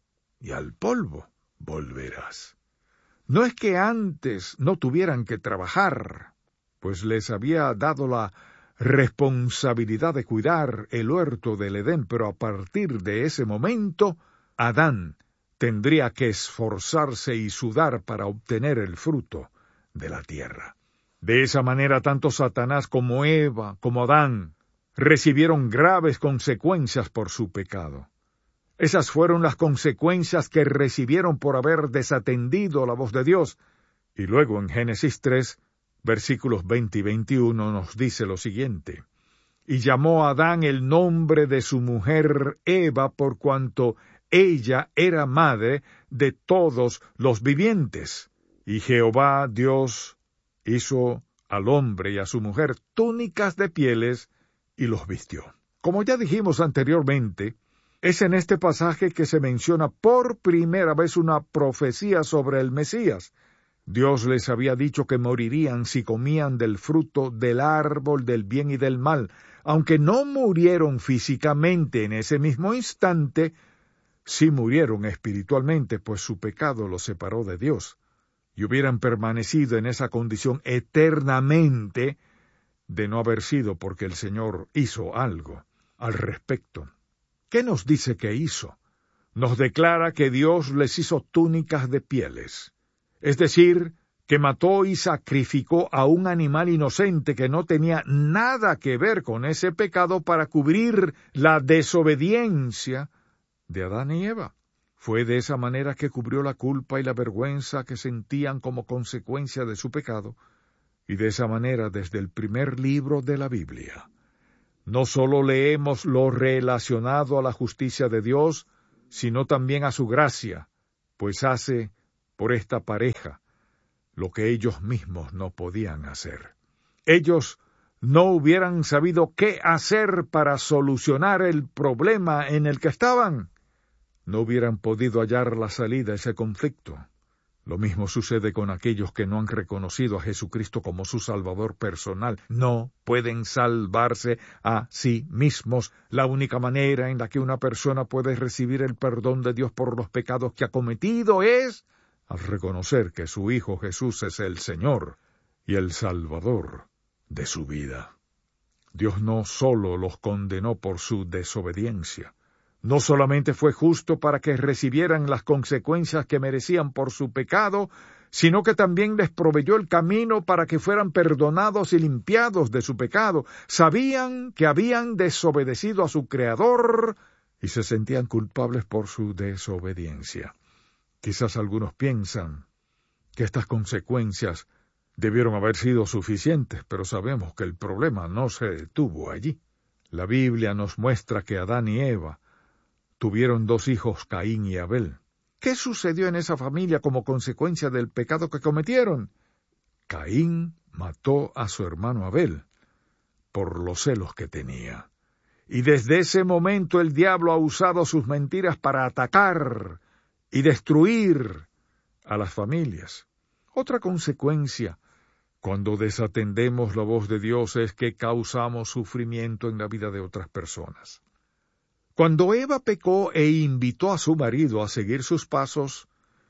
y al polvo volverás. No es que antes no tuvieran que trabajar, pues les había dado la responsabilidad de cuidar el huerto del Edén, pero a partir de ese momento, Adán tendría que esforzarse y sudar para obtener el fruto de la tierra. De esa manera, tanto Satanás como Eva, como Adán, recibieron graves consecuencias por su pecado. Esas fueron las consecuencias que recibieron por haber desatendido la voz de Dios. Y luego en Génesis tres, versículos veinte y veintiuno nos dice lo siguiente: y llamó a Adán el nombre de su mujer Eva, por cuanto ella era madre de todos los vivientes. Y Jehová Dios hizo al hombre y a su mujer túnicas de pieles y los vistió. Como ya dijimos anteriormente, es en este pasaje que se menciona por primera vez una profecía sobre el Mesías. Dios les había dicho que morirían si comían del fruto del árbol del bien y del mal. Aunque no murieron físicamente en ese mismo instante, sí murieron espiritualmente, pues su pecado los separó de Dios, y hubieran permanecido en esa condición eternamente de no haber sido porque el Señor hizo algo al respecto. ¿Qué nos dice que hizo? Nos declara que Dios les hizo túnicas de pieles, es decir, que mató y sacrificó a un animal inocente que no tenía nada que ver con ese pecado para cubrir la desobediencia de Adán y Eva. Fue de esa manera que cubrió la culpa y la vergüenza que sentían como consecuencia de su pecado, y de esa manera desde el primer libro de la Biblia. No solo leemos lo relacionado a la justicia de Dios, sino también a su gracia, pues hace por esta pareja lo que ellos mismos no podían hacer. Ellos no hubieran sabido qué hacer para solucionar el problema en el que estaban. No hubieran podido hallar la salida a ese conflicto. Lo mismo sucede con aquellos que no han reconocido a Jesucristo como su Salvador personal. No pueden salvarse a sí mismos. La única manera en la que una persona puede recibir el perdón de Dios por los pecados que ha cometido es al reconocer que su Hijo Jesús es el Señor y el Salvador de su vida. Dios no solo los condenó por su desobediencia, no solamente fue justo para que recibieran las consecuencias que merecían por su pecado, sino que también les proveyó el camino para que fueran perdonados y limpiados de su pecado. Sabían que habían desobedecido a su Creador y se sentían culpables por su desobediencia. Quizás algunos piensan que estas consecuencias debieron haber sido suficientes, pero sabemos que el problema no se detuvo allí. La Biblia nos muestra que Adán y Eva tuvieron dos hijos, Caín y Abel. ¿Qué sucedió en esa familia como consecuencia del pecado que cometieron? Caín mató a su hermano Abel por los celos que tenía. Y desde ese momento el diablo ha usado sus mentiras para atacar y destruir a las familias. Otra consecuencia cuando desatendemos la voz de Dios es que causamos sufrimiento en la vida de otras personas. Cuando Eva pecó e invitó a su marido a seguir sus pasos,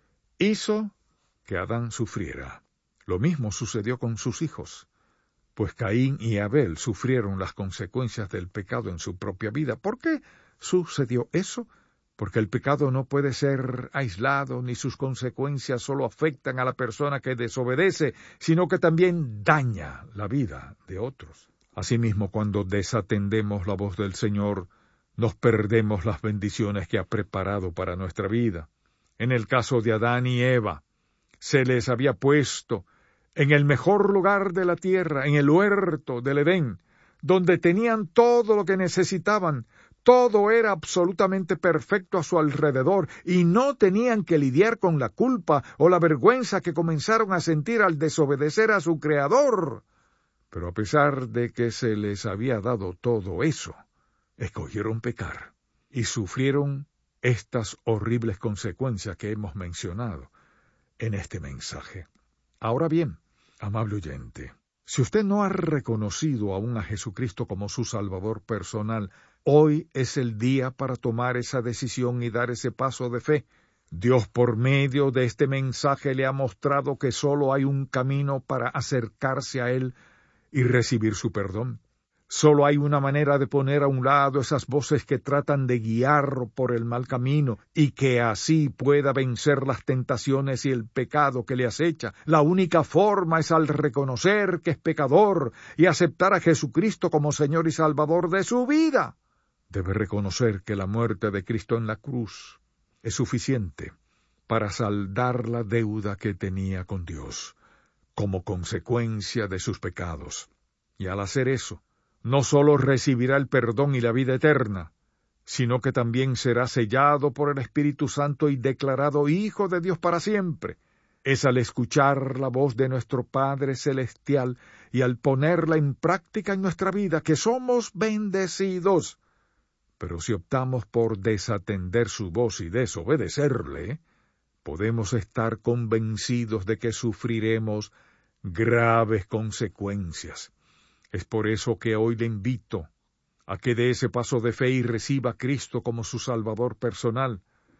hizo que Adán sufriera. Lo mismo sucedió con sus hijos, pues Caín y Abel sufrieron las consecuencias del pecado en su propia vida. ¿Por qué sucedió eso? Porque el pecado no puede ser aislado, ni sus consecuencias solo afectan a la persona que desobedece, sino que también daña la vida de otros. Asimismo, cuando desatendemos la voz del Señor, nos perdemos las bendiciones que ha preparado para nuestra vida. En el caso de Adán y Eva, se les había puesto en el mejor lugar de la tierra, en el huerto del Edén, donde tenían todo lo que necesitaban. Todo era absolutamente perfecto a su alrededor, y no tenían que lidiar con la culpa o la vergüenza que comenzaron a sentir al desobedecer a su Creador. Pero a pesar de que se les había dado todo eso, escogieron pecar y sufrieron estas horribles consecuencias que hemos mencionado en este mensaje. Ahora bien, amable oyente, si usted no ha reconocido aún a Jesucristo como su Salvador personal, hoy es el día para tomar esa decisión y dar ese paso de fe. Dios, por medio de este mensaje, le ha mostrado que solo hay un camino para acercarse a Él y recibir su perdón. Solo hay una manera de poner a un lado esas voces que tratan de guiar por el mal camino y que así pueda vencer las tentaciones y el pecado que le acecha. La única forma es al reconocer que es pecador y aceptar a Jesucristo como Señor y Salvador de su vida. Debe reconocer que la muerte de Cristo en la cruz es suficiente para saldar la deuda que tenía con Dios como consecuencia de sus pecados. Y al hacer eso, no solo recibirá el perdón y la vida eterna, sino que también será sellado por el Espíritu Santo y declarado Hijo de Dios para siempre. Es al escuchar la voz de nuestro Padre Celestial y al ponerla en práctica en nuestra vida que somos bendecidos. Pero si optamos por desatender su voz y desobedecerle, podemos estar convencidos de que sufriremos graves consecuencias. Es por eso que hoy le invito a que dé ese paso de fe y reciba a Cristo como su Salvador personal.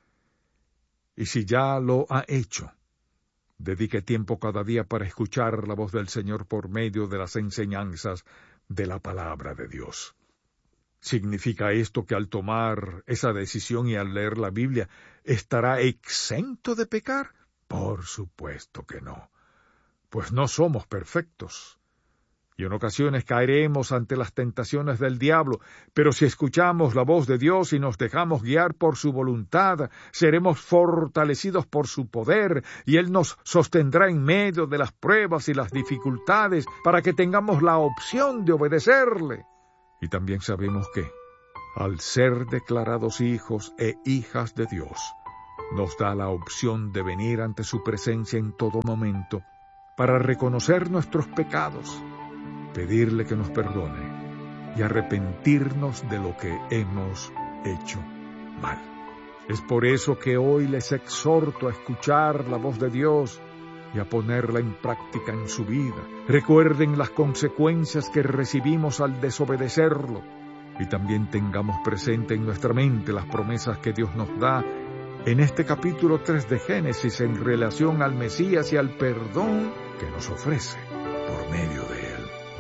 Y si ya lo ha hecho, dedique tiempo cada día para escuchar la voz del Señor por medio de las enseñanzas de la palabra de Dios. ¿Significa esto que al tomar esa decisión y al leer la Biblia estará exento de pecar? Por supuesto que no. pues no somos perfectos. Y en ocasiones caeremos ante las tentaciones del diablo, pero si escuchamos la voz de Dios y nos dejamos guiar por su voluntad, seremos fortalecidos por su poder, y Él nos sostendrá en medio de las pruebas y las dificultades para que tengamos la opción de obedecerle. Y también sabemos que, al ser declarados hijos e hijas de Dios, nos da la opción de venir ante su presencia en todo momento para reconocer nuestros pecados, pedirle que nos perdone y arrepentirnos de lo que hemos hecho mal. Es por eso que hoy les exhorto a escuchar la voz de Dios y a ponerla en práctica en su vida. Recuerden las consecuencias que recibimos al desobedecerlo, y también tengamos presente en nuestra mente las promesas que Dios nos da en este capítulo tres de Génesis en relación al Mesías y al perdón que nos ofrece por medio de él.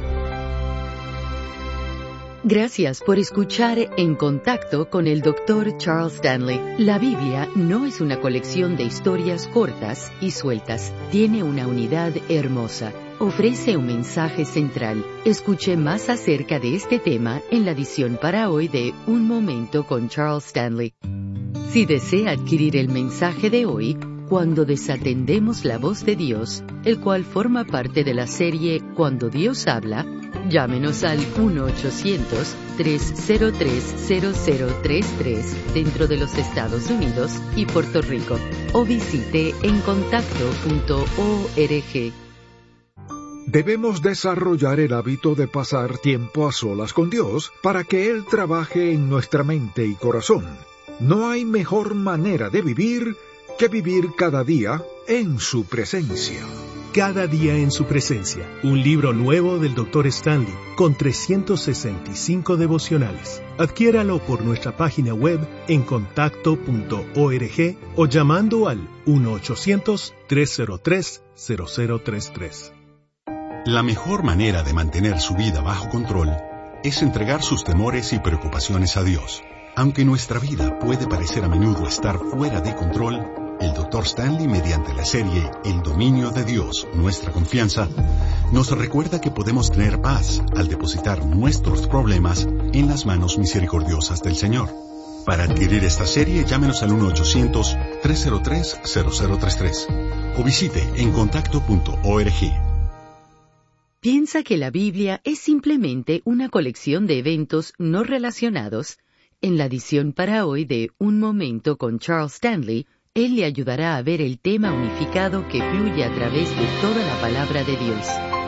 Gracias por escuchar En Contacto con el doctor Charles Stanley. La Biblia no es una colección de historias cortas y sueltas. Tiene una unidad hermosa. Ofrece un mensaje central. Escuche más acerca de este tema en la edición para hoy de Un Momento con Charles Stanley. Si desea adquirir el mensaje de hoy, Cuando desatendemos la voz de Dios, el cual forma parte de la serie Cuando Dios habla, llámenos al uno ochocientos, tres cero tres, cero cero tres tres dentro de los Estados Unidos y Puerto Rico, o visite en contacto punto org. Debemos desarrollar el hábito de pasar tiempo a solas con Dios para que Él trabaje en nuestra mente y corazón. No hay mejor manera de vivir que vivir cada día en su presencia. Cada día en su presencia, un libro nuevo del doctor Stanley, con trescientos sesenta y cinco devocionales. Adquiéralo por nuestra página web en contacto punto org o llamando al uno ochocientos, tres cero tres, cero cero tres tres. La mejor manera de mantener su vida bajo control es entregar sus temores y preocupaciones a Dios. Aunque nuestra vida puede parecer a menudo estar fuera de control, el doctor Stanley, mediante la serie El dominio de Dios, nuestra confianza, nos recuerda que podemos tener paz al depositar nuestros problemas en las manos misericordiosas del Señor. Para adquirir esta serie, llámenos al uno ochocientos, tres cero tres, cero cero tres tres o visite en contacto punto org. ¿Piensa que la Biblia es simplemente una colección de eventos no relacionados? En la edición para hoy de Un Momento con Charles Stanley, él le ayudará a ver el tema unificado que fluye a través de toda la palabra de Dios.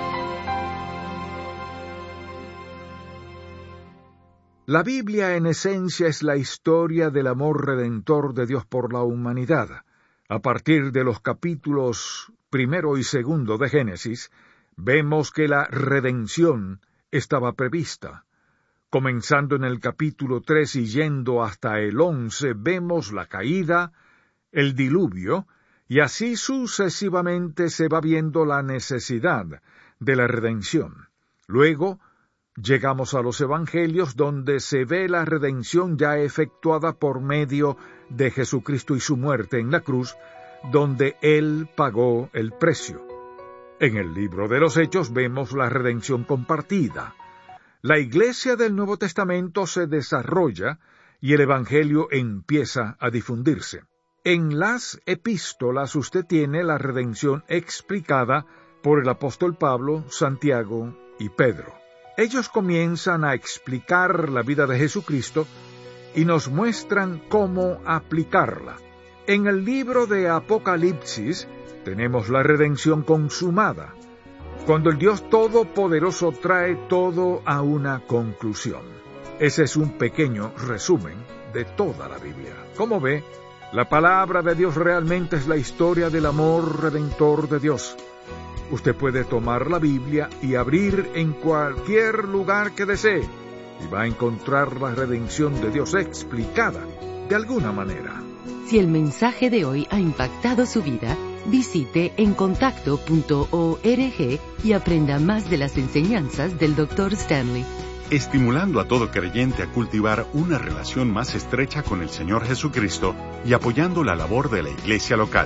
La Biblia en esencia es la historia del amor redentor de Dios por la humanidad. A partir de los capítulos primero y segundo de Génesis, vemos que la redención estaba prevista. Comenzando en el capítulo tres y yendo hasta el once, vemos la caída, el diluvio, y así sucesivamente se va viendo la necesidad de la redención. Luego, llegamos a los Evangelios, donde se ve la redención ya efectuada por medio de Jesucristo y su muerte en la cruz, donde Él pagó el precio. En el libro de los Hechos vemos la redención compartida. La Iglesia del Nuevo Testamento se desarrolla y el Evangelio empieza a difundirse. En las epístolas usted tiene la redención explicada por el apóstol Pablo, Santiago y Pedro. Ellos comienzan a explicar la vida de Jesucristo y nos muestran cómo aplicarla. En el libro de Apocalipsis tenemos la redención consumada, cuando el Dios Todopoderoso trae todo a una conclusión. Ese es un pequeño resumen de toda la Biblia. Como ve, la palabra de Dios realmente es la historia del amor redentor de Dios. Usted puede tomar la Biblia y abrir en cualquier lugar que desee, y va a encontrar la redención de Dios explicada de alguna manera. Si el mensaje de hoy ha impactado su vida, visite en contacto punto org y aprenda más de las enseñanzas del doctor Stanley. Estimulando a todo creyente a cultivar una relación más estrecha con el Señor Jesucristo y apoyando la labor de la iglesia local.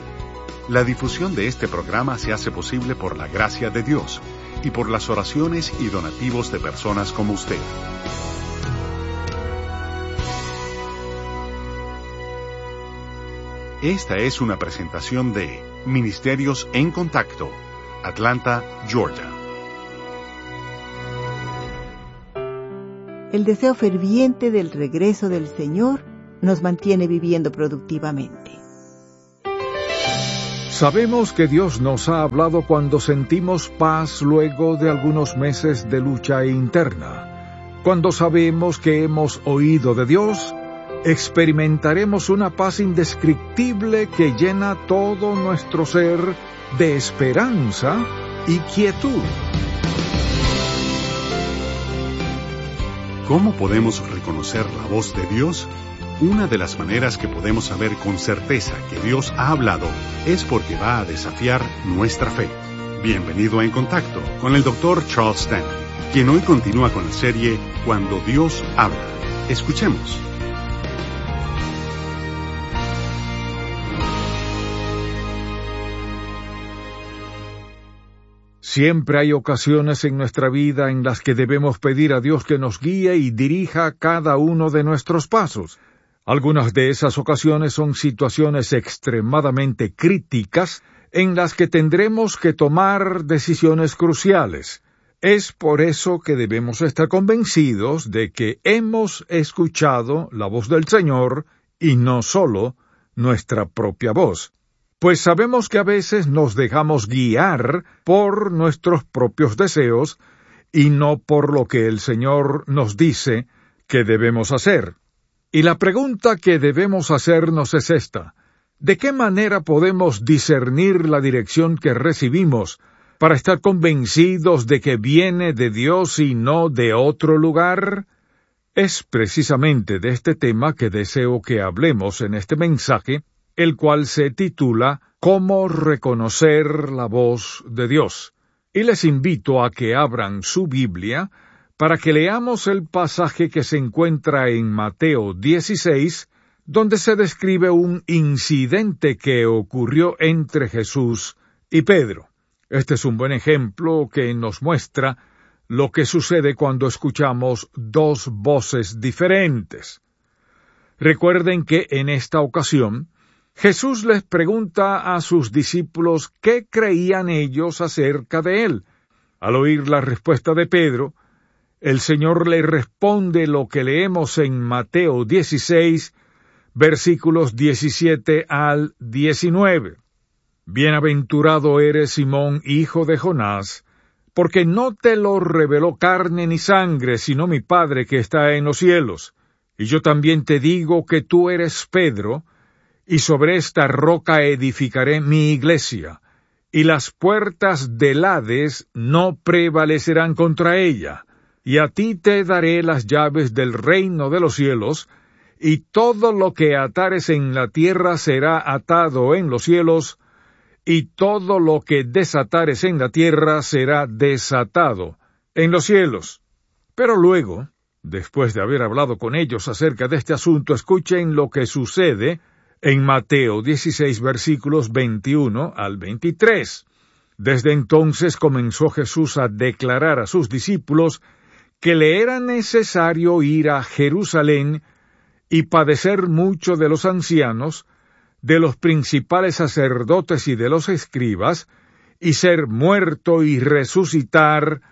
La difusión de este programa se hace posible por la gracia de Dios y por las oraciones y donativos de personas como usted. Esta es una presentación de Ministerios en Contacto, Atlanta, Georgia. El deseo ferviente del regreso del Señor nos mantiene viviendo productivamente. Sabemos que Dios nos ha hablado cuando sentimos paz luego de algunos meses de lucha interna. Cuando sabemos que hemos oído de Dios, experimentaremos una paz indescriptible que llena todo nuestro ser de esperanza y quietud. ¿Cómo podemos reconocer la voz de Dios? Una de las maneras que podemos saber con certeza que Dios ha hablado es porque va a desafiar nuestra fe. Bienvenido a En Contacto con el doctor Charles Stanley, quien hoy continúa con la serie Cuando Dios habla. Escuchemos. Siempre hay ocasiones en nuestra vida en las que debemos pedir a Dios que nos guíe y dirija cada uno de nuestros pasos. Algunas de esas ocasiones son situaciones extremadamente críticas en las que tendremos que tomar decisiones cruciales. Es por eso que debemos estar convencidos de que hemos escuchado la voz del Señor y no solo nuestra propia voz. Pues sabemos que a veces nos dejamos guiar por nuestros propios deseos y no por lo que el Señor nos dice que debemos hacer. Y la pregunta que debemos hacernos es esta: ¿de qué manera podemos discernir la dirección que recibimos para estar convencidos de que viene de Dios y no de otro lugar? Es precisamente de este tema que deseo que hablemos en este mensaje, el cual se titula ¿Cómo reconocer la voz de Dios? Y les invito a que abran su Biblia para que leamos el pasaje que se encuentra en Mateo dieciséis, donde se describe un incidente que ocurrió entre Jesús y Pedro. Este es un buen ejemplo que nos muestra lo que sucede cuando escuchamos dos voces diferentes. Recuerden que en esta ocasión, Jesús les pregunta a sus discípulos qué creían ellos acerca de él. Al oír la respuesta de Pedro, el Señor le responde lo que leemos en Mateo dieciséis, versículos diecisiete al diecinueve. Bienaventurado eres, Simón, hijo de Jonás, porque no te lo reveló carne ni sangre, sino mi Padre que está en los cielos. Y yo también te digo que tú eres Pedro, y sobre esta roca edificaré mi iglesia, y las puertas del Hades no prevalecerán contra ella. Y a ti te daré las llaves del reino de los cielos, y todo lo que atares en la tierra será atado en los cielos, y todo lo que desatares en la tierra será desatado en los cielos. Pero luego, después de haber hablado con ellos acerca de este asunto, escuchen lo que sucede en Mateo dieciséis, versículos veintiuno al veintitrés. Desde entonces comenzó Jesús a declarar a sus discípulos que le era necesario ir a Jerusalén y padecer mucho de los ancianos, de los principales sacerdotes y de los escribas, y ser muerto y resucitar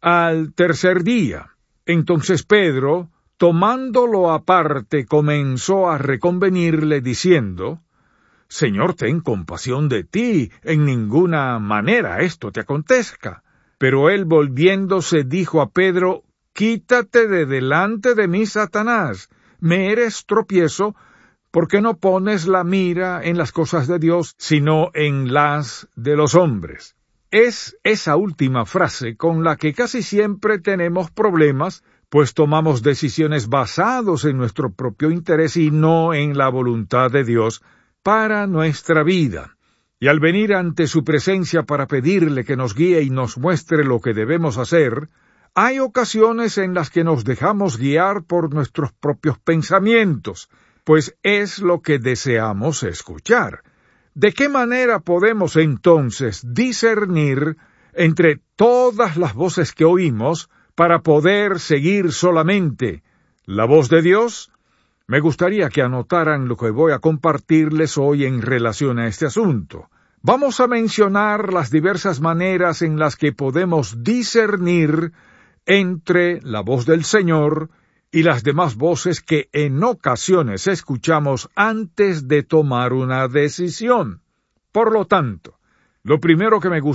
al tercer día. Entonces Pedro, tomándolo aparte, comenzó a reconvenirle diciendo: Señor, ten compasión de ti, en ninguna manera esto te acontezca. Pero él, volviéndose, dijo a Pedro: Quítate de delante de mí, Satanás, me eres tropiezo, porque no pones la mira en las cosas de Dios, sino en las de los hombres. Es esa última frase con la que casi siempre tenemos problemas, pues tomamos decisiones basados en nuestro propio interés y no en la voluntad de Dios para nuestra vida. Y al venir ante su presencia para pedirle que nos guíe y nos muestre lo que debemos hacer, hay ocasiones en las que nos dejamos guiar por nuestros propios pensamientos, pues es lo que deseamos escuchar. ¿De qué manera podemos entonces discernir entre todas las voces que oímos para poder seguir solamente la voz de Dios? Me gustaría que anotaran lo que voy a compartirles hoy en relación a este asunto. Vamos a mencionar las diversas maneras en las que podemos discernir entre la voz del Señor y las demás voces que en ocasiones escuchamos antes de tomar una decisión. Por lo tanto, lo primero que me gustaría